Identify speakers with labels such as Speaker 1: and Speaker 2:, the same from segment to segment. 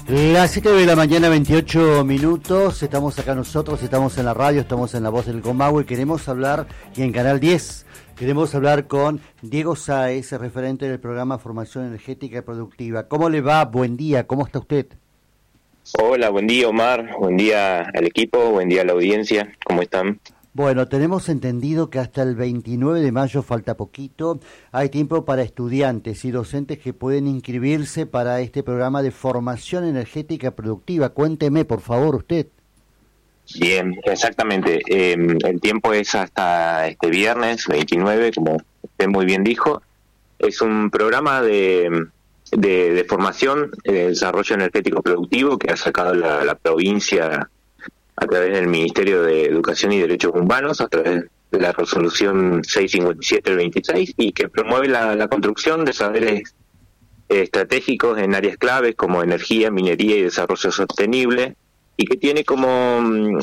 Speaker 1: Las 7 de la mañana, 28 minutos, estamos acá nosotros, estamos en la radio, estamos en La Voz del Comahue y queremos hablar, y en Canal 10, queremos hablar con Diego Sáez, referente del programa Formación Energética y Productiva. ¿Cómo le va? Buen día, ¿cómo está usted?
Speaker 2: Hola, buen día Omar, buen día al equipo, buen día a la audiencia, ¿cómo están?
Speaker 1: Bueno, tenemos entendido que hasta el 29 de mayo, falta poquito, hay tiempo para estudiantes y docentes que pueden inscribirse para este programa de formación energética productiva. Cuénteme, por favor, usted.
Speaker 2: Bien, exactamente. El tiempo es hasta este viernes 29, como usted muy bien dijo. Es un programa de formación, de desarrollo energético productivo que ha sacado la provincia a través del Ministerio de Educación y Derechos Humanos, a través de la resolución 657 del 26, y que promueve la construcción de saberes estratégicos en áreas claves como energía, minería y desarrollo sostenible, y que tiene como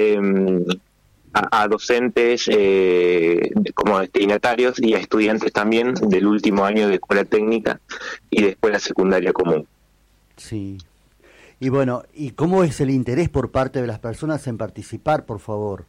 Speaker 2: a docentes como destinatarios y a estudiantes también del último año de escuela técnica y de escuela secundaria común.
Speaker 1: Sí. Y bueno, ¿y cómo es el interés por parte de las personas en participar, por favor?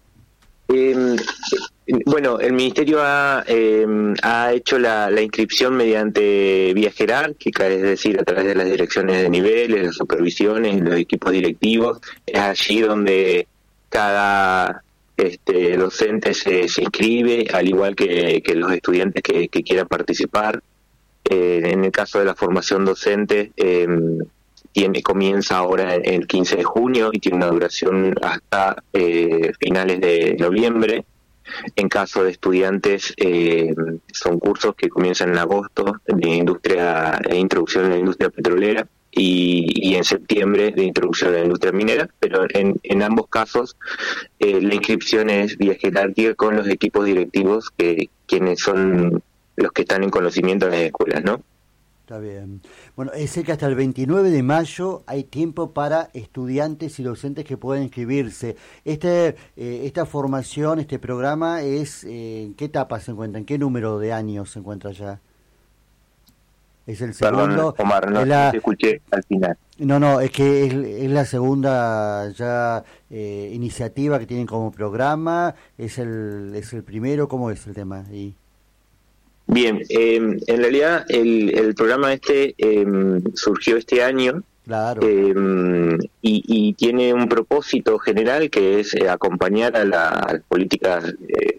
Speaker 2: Bueno, el Ministerio ha hecho la inscripción mediante vía jerárquica, es decir, a través de las direcciones de niveles, las supervisiones, los equipos directivos. Es allí donde cada docente se inscribe, al igual que los estudiantes que quieran participar. En el caso de la formación docente, comienza ahora el 15 de junio y tiene una duración hasta finales de noviembre. En caso de estudiantes, son cursos que comienzan en agosto de industria e introducción a la industria petrolera y en septiembre de introducción a la industria minera, pero en ambos casos la inscripción es vía jerárquica con los equipos directivos, quienes son los que están en conocimiento de las escuelas, ¿no?
Speaker 1: Está bien. Bueno, es que hasta el 29 de mayo hay tiempo para estudiantes y docentes que pueden inscribirse. Esta formación, este programa, ¿en qué etapa se encuentra? ¿En qué número de años se encuentra ya? ¿Es el segundo?
Speaker 2: Perdón, Omar, no te escuché al final.
Speaker 1: No, es que es la segunda ya iniciativa que tienen como programa. ¿Es el primero? ¿Cómo es el tema ahí?
Speaker 2: Bien, en realidad el programa surgió este año.
Speaker 1: Claro.
Speaker 2: Y tiene un propósito general que es acompañar a las políticas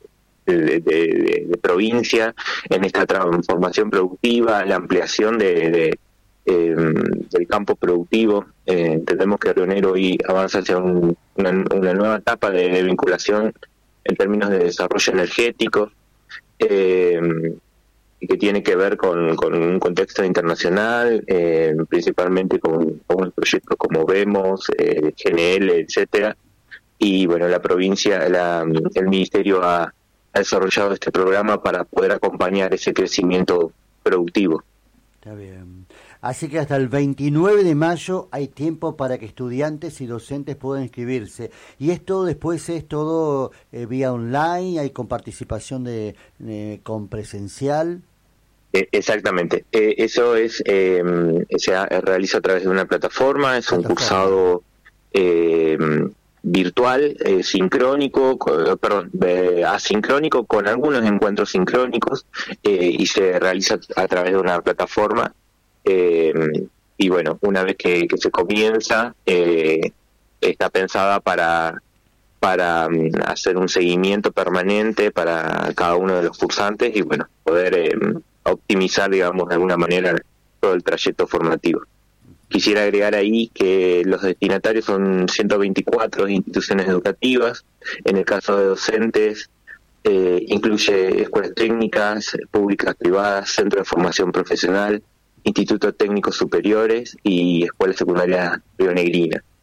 Speaker 2: de provincia en esta transformación productiva, la ampliación del campo productivo. Entendemos que Río Negro hoy avanza hacia una nueva etapa de vinculación en términos de desarrollo energético, y que tiene que ver con un contexto internacional, principalmente con los proyectos como Vemos, GNL, etcétera. Y bueno, la provincia, el ministerio ha desarrollado este programa para poder acompañar ese crecimiento productivo.
Speaker 1: Está bien. Así que hasta el 29 de mayo hay tiempo para que estudiantes y docentes puedan inscribirse. Y esto después es todo vía online, hay con participación con presencial.
Speaker 2: Exactamente. Eso se realiza a través de una plataforma, es un cursado virtual, asincrónico, con algunos encuentros sincrónicos, y se realiza a través de una plataforma. Y bueno, una vez que se comienza, está pensada para hacer un seguimiento permanente para cada uno de los cursantes y bueno, poder optimizar, digamos, de alguna manera todo el trayecto formativo. Quisiera agregar ahí que los destinatarios son 124 instituciones educativas. En el caso de docentes, incluye escuelas técnicas, públicas, privadas, centros de formación profesional, institutos técnicos superiores y escuelas secundarias rionegrinas.